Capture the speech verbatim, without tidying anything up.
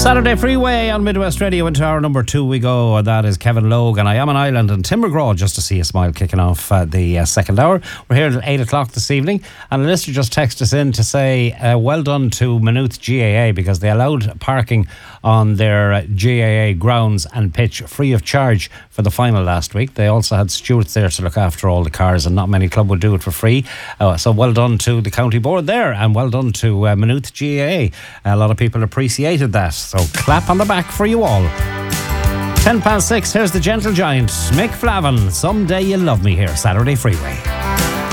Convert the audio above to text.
Saturday Freeway on Midwest Radio. Into hour number two we go. That is Kevin Logan, I Am an Island, and Tim McGraw, just to see a smile, kicking off uh, the uh, second hour. We're here at eight o'clock this evening, and a listener just texted us in to say uh, well done to Maynooth G A A, because they allowed parking on their uh, G A A grounds and pitch free of charge for the final last week. They also had stewards there to look after all the cars, and not many club would do it for free. Uh, so well done to the county board there, and well done to uh, Maynooth G A A. A lot of people appreciated that, so clap on the back for you all. Ten past six, here's the gentle giant, Mick Flavin. Someday You'll Love Me, here, Saturday Freeway.